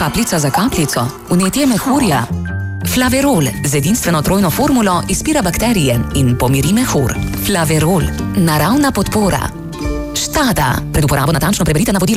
kapljica za kapljico, vnetje mehurja. Flaverol z edinstveno trojno formulo izpira bakterije in pomiri mehur. Flaverol, naravna podpora. Štada, pred uporabo natančno preberite navodila.